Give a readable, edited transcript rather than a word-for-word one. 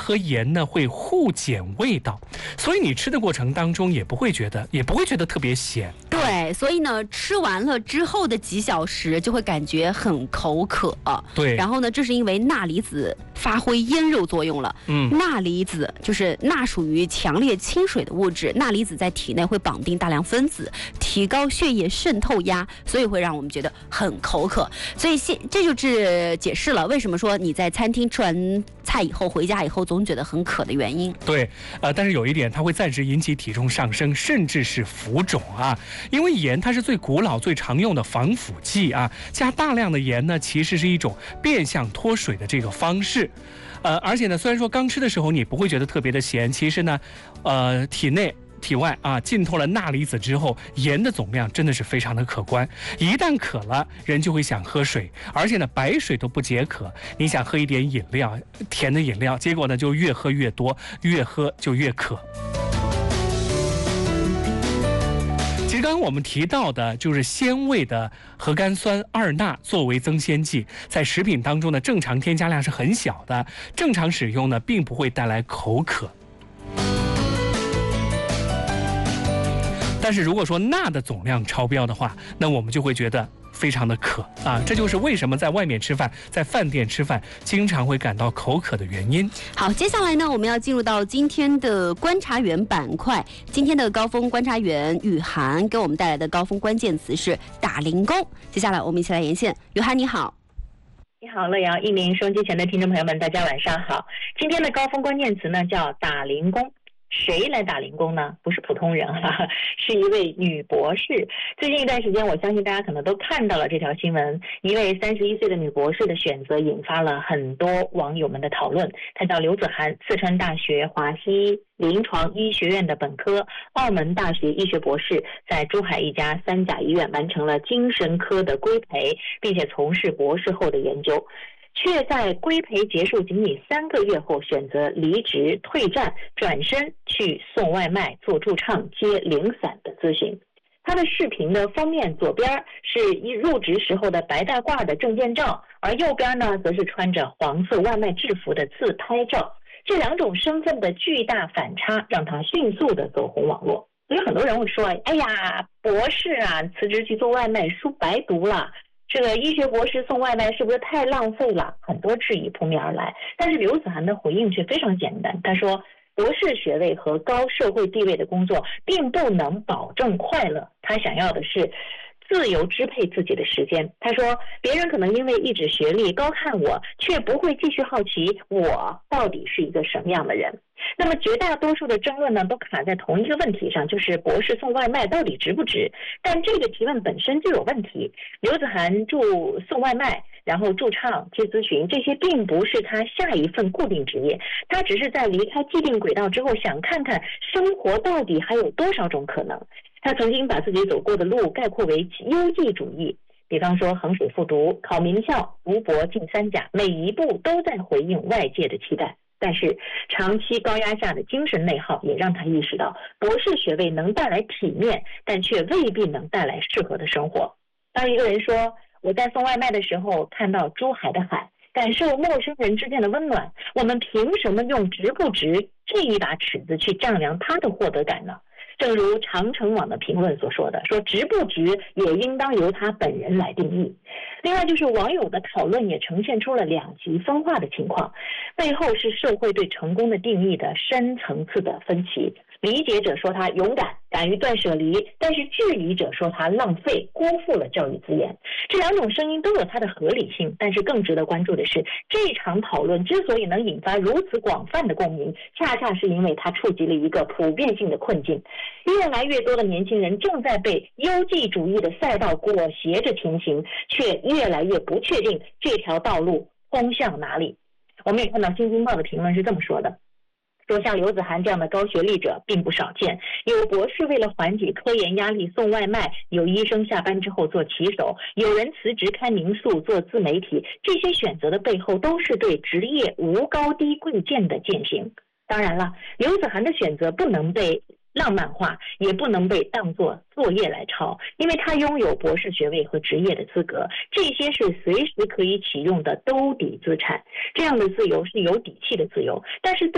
和盐呢会互减味道，所以你吃的过程当中也不会觉得特别咸。 对，所以呢，吃完了之后的几小时就会感觉很口渴。 对， 然后呢，这是因为钠离子发挥腌肉作用了。钠离子就是钠属于强烈亲水的物质，钠离子在体内会绑定大量分子，提高血液渗透压，所以会让我们觉得很口渴。所以这就是解释了为什么说你在餐厅吃完菜以后回家以后总觉得很渴的原因。 对，但是有一点，它会暂时引起体重上升，甚至是浮肿啊。因为盐它是最古老、最常用的防腐剂啊，加大量的盐呢，其实是一种变相脱水的这个方式。而且呢，虽然说刚吃的时候你不会觉得特别的咸，其实呢，体内体外啊浸透了钠离子之后，盐的总量真的是非常的可观。一旦渴了，人就会想喝水，而且呢白水都不解渴，你想喝一点饮料，甜的饮料，结果呢就越喝越多，越喝就越渴。其实刚刚我们提到的就是鲜味的核苷酸2钠作为增鲜剂，在食品当中的正常添加量是很小的，正常使用呢并不会带来口渴。但是如果说钠的总量超标的话，那我们就会觉得非常的渴啊，这就是为什么在外面吃饭，在饭店吃饭经常会感到口渴的原因。 好，接下来呢，我们要进入到今天的观察员板块。今天的高峰观察员雨涵给我们带来的高峰关键词是打零工。接下来我们一起来连线，雨涵你好。 你好，乐瑶，一鸣收音机前的听众朋友们，大家晚上好。今天的高峰关键词呢叫打零工。谁来打零工呢？不是普通人是一位女博士。最近一段时间，我相信大家可能都看到了这条新闻，一位31岁的女博士的选择引发了很多网友们的讨论。她叫刘子涵，四川大学华西临床医学院的本科，澳门大学医学博士，在珠海一家3甲医院完成了精神科的规培，并且从事博士后的研究，却在规培结束仅仅3个月后选择离职退战，转身去送外卖、做驻唱、接零散的咨询。他的视频的封面左边是入职时候的白大褂的证件照，而右边呢则是穿着黄色外卖制服的自拍照。这2种身份的巨大反差让他迅速的走红网络。所以很多人会说，哎呀，博士啊，辞职去做外卖，书白读了，这个医学博士送外卖是不是太浪费了？很多质疑扑面而来。但是刘子涵的回应却非常简单，他说博士学位和高社会地位的工作并不能保证快乐，他想要的是自由支配自己的时间。他说别人可能因为一纸学历高看我，却不会继续好奇我到底是一个什么样的人。那么绝大多数的争论呢都卡在同一个问题上，就是博士送外卖到底值不值。但这个提问本身就有问题。刘子涵送外卖，然后驻唱、接咨询，这些并不是他下一份固定职业，他只是在离开既定轨道之后，想看看生活到底还有多少种可能。他曾经把自己走过的路概括为优绩主义，比方说衡水复读、考名校、读博进3甲，每一步都在回应外界的期待。但是长期高压下的精神内耗也让他意识到，博士学位能带来体面，但却未必能带来适合的生活。当一个人说我在送外卖的时候看到珠海的海，感受陌生人之间的温暖，我们凭什么用值不值这一把尺子去丈量他的获得感呢？正如长城网的评论所说的，说值不值也应当由他本人来定义。另外就是网友的讨论也呈现出了2极分化的情况，背后是社会对成功的定义的深层次的分歧。理解者说他勇敢，敢于断舍离，但是质疑者说他浪费，辜负了教育资源。这2种声音都有它的合理性，但是更值得关注的是，这场讨论之所以能引发如此广泛的共鸣，恰恰是因为它触及了一个普遍性的困境。越来越多的年轻人正在被优绩主义的赛道裹挟着前行，却越来越不确定这条道路通向哪里。我们也看到新京报的评论是这么说的，说像刘子涵这样的高学历者并不少见，有博士为了缓解科研压力送外卖，有医生下班之后做骑手，有人辞职开民宿做自媒体，这些选择的背后都是对职业无高低贵贱的践行。当然了，刘子涵的选择不能被浪漫化，也不能被当作作业来抄，因为他拥有博士学位和职业的资格，这些是随时可以启用的兜底资产。这样的自由是有底气的自由，但是